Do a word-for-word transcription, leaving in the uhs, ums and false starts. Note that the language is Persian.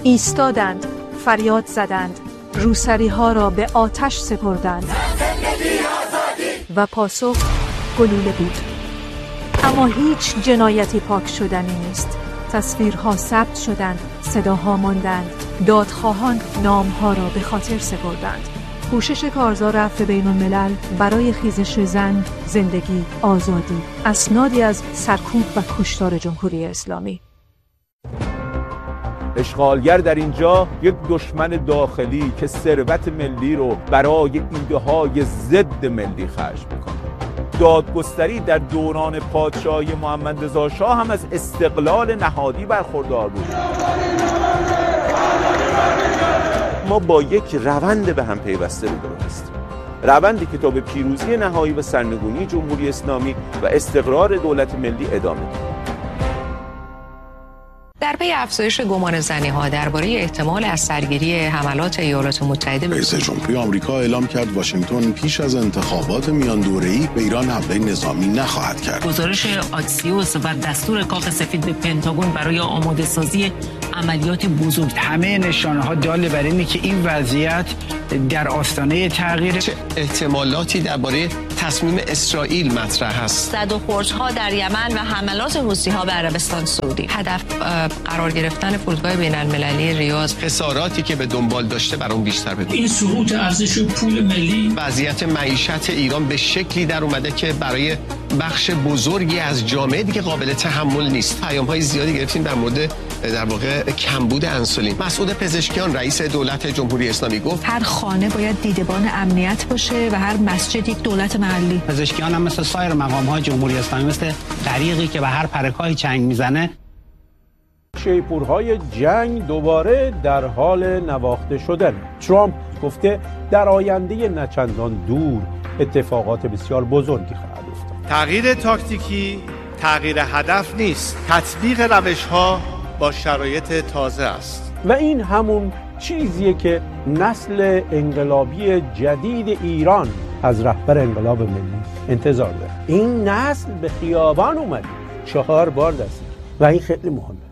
ایستادند، فریاد زدند، روسری ها را به آتش سپردند و پاسخ گلوله بود. اما هیچ جنایتی پاک شدنی نیست. تصویرها ثبت شدند، صداها ماندند، دادخواهان نامها را به خاطر سپردند. کوشش کارزار عفو بین الملل برای خیزش زن، زندگی، آزادی، اسنادی از سرکوب و کشتار جمهوری اسلامی. اشغالگر در اینجا یک دشمن داخلی که ثروت ملی رو برای ایده‌های ضد ملی خرج میکنه. دادگستری در دوران پادشاهی محمد رضا شاه هم از استقلال نهادی برخوردار بود. ما با یک روند به هم پیوسته روبرو هستیم. روندی که تا به پیروزی نهایی و سرنگونی جمهوری اسلامی و استقرار دولت ملی ادامه دارد. در پی افزایش گمان زنی‌ها درباره احتمال از سرگیری حملات ایالات متحده، رئیس جمهوری آمریکا اعلام کرد واشنگتن پیش از انتخابات میاندوره‌ای به ایران حمله نظامی نخواهد کرد. گزارش آکسیوس و دستور کاخ سفید به پنتاگون برای آماده سازی عملیات بزرگ، همه نشانه‌ها دال بر اینه که این وضعیت در آستانه تغییر. چه احتمالاتی درباره تصمیم اسرائیل مطرح است؟ زد و خوردها در یمن و حملات حوثی‌ها به عربستان سعودی. هدف قرار گرفتن فرودگاه بین‌المللی ریاض. خساراتی که به دنبال داشته بر اون بیشتر بده. این سقوط ارزش پول ملی. وضعیت معیشت ایران به شکلی در اومده که برای بخش بزرگی از جامعه دیگه قابل تحمل نیست. پیام‌های زیادی گرفتیم در مورد در واقع کمبود انسولین. مسعود پزشکیان رئیس دولت جمهوری اسلامی گفت هر خانه باید دیدبان امنیت باشه و هر مسجد یک دولت محلی. پزشکیان هم مثل سایر مقام‌های جمهوری اسلامی مثل غریقی که به هر پرکای چنگ میزنه. شیپورهای جنگ دوباره در حال نواخته شدن. ترامپ گفته در آینده نچندان دور اتفاقات بسیار بزرگی خواهد افتاد. تغییر تاکتیکی تغییر هدف نیست، تطبیق روش‌ها با شرایط تازه است. و این همون چیزیه که نسل انقلابی جدید ایران از رهبر انقلاب ملی انتظار داره. این نسل به خیابان اومد چهار بار دست و این خیلی مهمه.